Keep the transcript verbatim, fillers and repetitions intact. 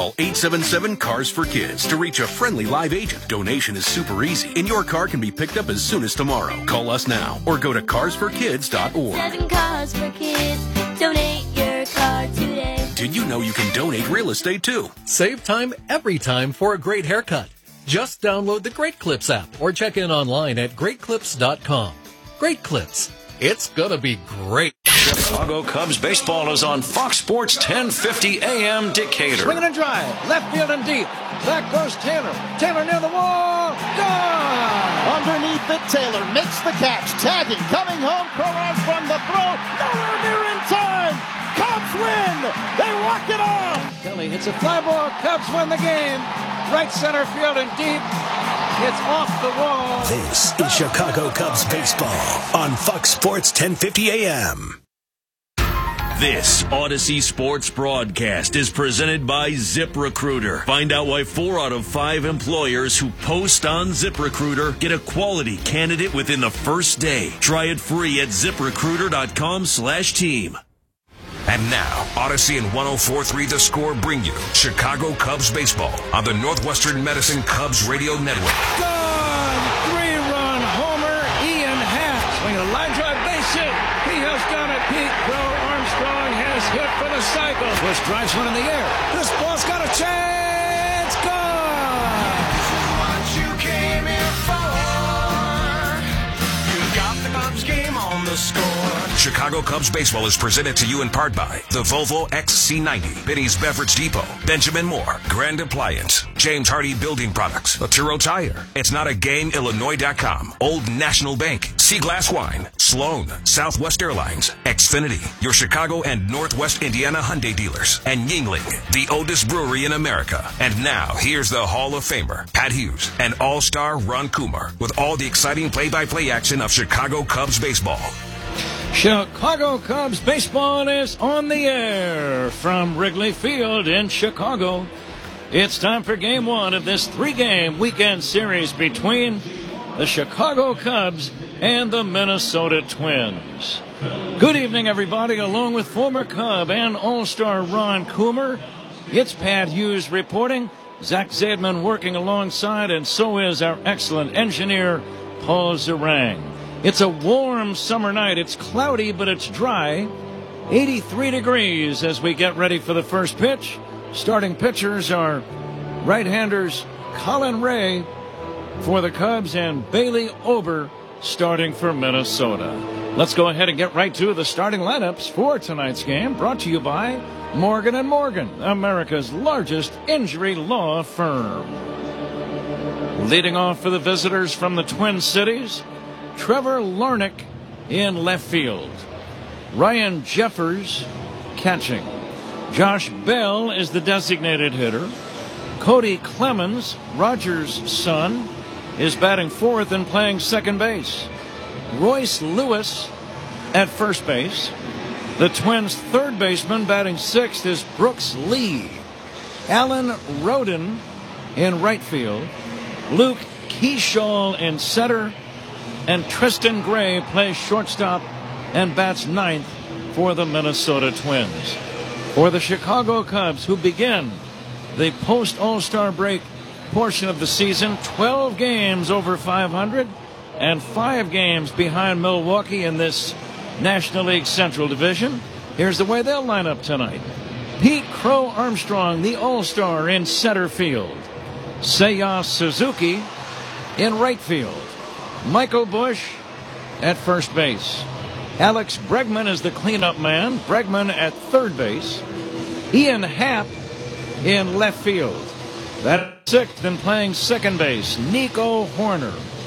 Call eight seven seven, C A R S for Kids to reach a friendly live agent. Donation is super easy, and your car can be picked up as soon as tomorrow. Call us now or go to cars for kids dot org. Seven Cars for Kids. Donate your car today. Did you know you can donate real estate too? Save time every time for a great haircut. Just download the Great Clips app or check in online at great clips dot com. Great Clips. It's gonna be great. Chicago Cubs baseball is on Fox Sports ten fifty A M Decatur. Swinging a drive, left field and deep. Back goes Taylor. Taylor near the wall. Gone! Underneath it, Taylor makes the catch. Tagging, coming home. Crow from the throw. Nowhere near in time. Cubs win. They walk it off. Kelly hits a fly ball. Cubs win the game. Right center field and deep. It's off the wall. This is Chicago Cubs baseball on Fox Sports ten fifty A M. This Odyssey Sports broadcast is presented by ZipRecruiter. Find out why four out of five employers who post on ZipRecruiter get a quality candidate within the first day. Try it free at ziprecruiter dot com slash team. And now, Odyssey and one oh four point three The Score bring you Chicago Cubs baseball on the Northwestern Medicine Cubs radio network. Gone! Three-run homer, Ian Happ. Swinging a line drive base hit. He has got it. Pete Crow Armstrong has hit for the cycle. Bush drives one in the air. This ball's got a chance. Gone! This is what you came here for. You got the Cubs game on the score. Chicago Cubs baseball is presented to you in part by the Volvo X C ninety, Benny's Beverage Depot, Benjamin Moore, Grand Appliance, James Hardy Building Products, Laturo Tire, It's Not a Game, Illinois dot com, Old National Bank, Sea Glass Wine, Sloan, Southwest Airlines, Xfinity, your Chicago and Northwest Indiana Hyundai dealers, and Yingling, the oldest brewery in America. And now, here's the Hall of Famer, Pat Hughes, and All-Star Ron Coomer, with all the exciting play-by-play action of Chicago Cubs baseball. Chicago Cubs baseball is on the air from Wrigley Field in Chicago. It's time for game one of this three-game weekend series between the Chicago Cubs and the Minnesota Twins. Good evening, everybody. Along with former Cub and All-Star Ron Coomer, it's Pat Hughes reporting. Zach Zaidman working alongside, and so is our excellent engineer, Paul Zarang. It's a warm summer night. It's cloudy, but it's dry. eighty-three degrees as we get ready for the first pitch. Starting pitchers are right-handers Colin Ray for the Cubs and Bailey Ober starting for Minnesota. Let's go ahead and get right to the starting lineups for tonight's game, brought to you by Morgan and Morgan, America's largest injury law firm. Leading off for the visitors from the Twin Cities, Trevor Larnach in left field. Ryan Jeffers catching. Josh Bell is the designated hitter. Cody Clemens, Rogers' son, is batting fourth and playing second base. Royce Lewis at first base. The Twins' third baseman batting sixth is Brooks Lee. Alan Roden in right field. Luke Keyshaw in center. And Tristan Gray plays shortstop and bats ninth for the Minnesota Twins. For the Chicago Cubs, who begin the post-All-Star break portion of the season, twelve games over five hundred and five games behind Milwaukee in this National League Central Division. Here's the way they'll line up tonight. Pete Crow Armstrong, the All-Star, in center field. Seiya Suzuki in right field. Michael Busch at first base. Alex Bregman is the cleanup man. Bregman at third base. Ian Happ in left field. That sixth and playing second base, Nico Horner.